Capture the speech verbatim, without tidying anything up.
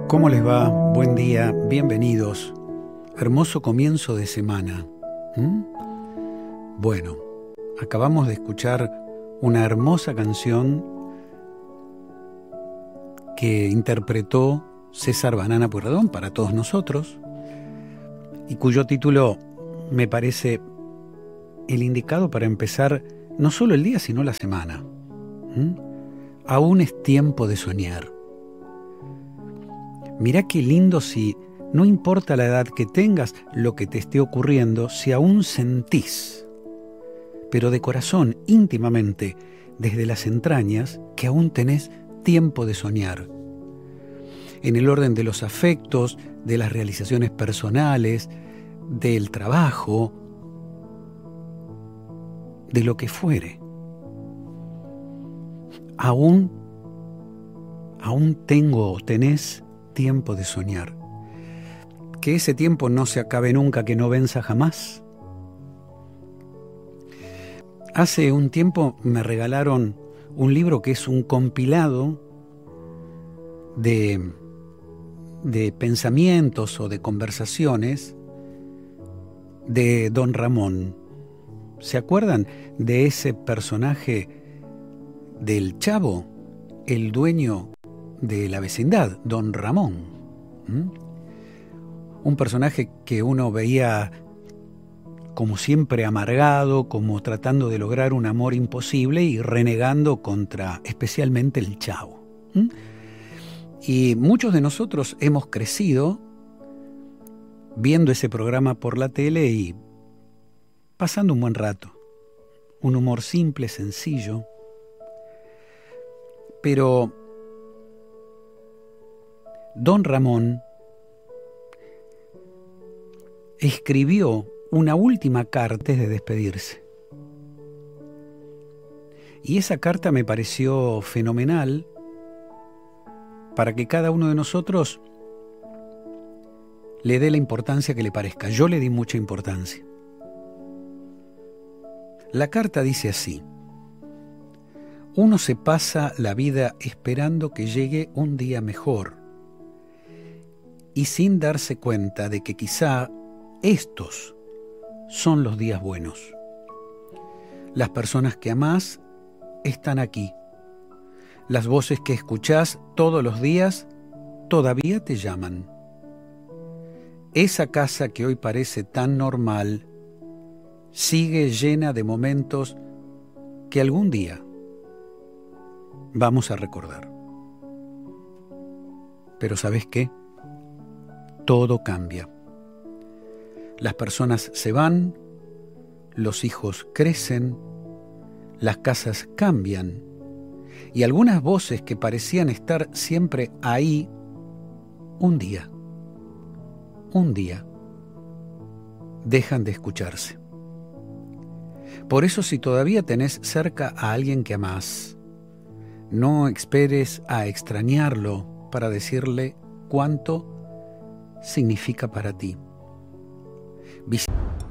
¿Cómo les va? Buen día, bienvenidos. Hermoso comienzo de semana. ¿Mm? Bueno, acabamos de escuchar una hermosa canción que interpretó César Banana Pueyrredón para todos nosotros y cuyo título me parece el indicado para empezar no solo el día, sino la semana. ¿Mm? Aún es tiempo de soñar. Mirá qué lindo si, no importa la edad que tengas, lo que te esté ocurriendo, si aún sentís, pero de corazón, íntimamente, desde las entrañas, que aún tenés tiempo de soñar. En el orden de los afectos, de las realizaciones personales, del trabajo, de lo que fuere. Aún, aún tengo o tenés tiempo de soñar. Que ese tiempo no se acabe nunca, que no venza jamás. Hace un tiempo me regalaron un libro que es un compilado de, de pensamientos o de conversaciones de Don Ramón. ¿Se acuerdan de ese personaje del Chavo, el dueño de la vecindad, Don Ramón? ¿Mm? Un personaje que uno veía como siempre amargado, como tratando de lograr un amor imposible y renegando contra especialmente el Chavo. ¿Mm? Y muchos de nosotros hemos crecido viendo ese programa por la tele y pasando un buen rato. Un humor simple, sencillo, pero Don Ramón escribió una última carta antes de despedirse. Y esa carta me pareció fenomenal para que cada uno de nosotros le dé la importancia que le parezca. Yo le di mucha importancia. La carta dice así: uno se pasa la vida esperando que llegue un día mejor y sin darse cuenta de que quizá estos son los días buenos. Las personas que amás están aquí. Las voces que escuchás todos los días todavía te llaman. Esa casa que hoy parece tan normal sigue llena de momentos que algún día vamos a recordar. Pero ¿sabes qué? Todo cambia. Las personas se van, los hijos crecen, las casas cambian y algunas voces que parecían estar siempre ahí, un día, un día, dejan de escucharse. Por eso, si todavía tenés cerca a alguien que amás, no esperes a extrañarlo para decirle cuánto significa para ti. Vis-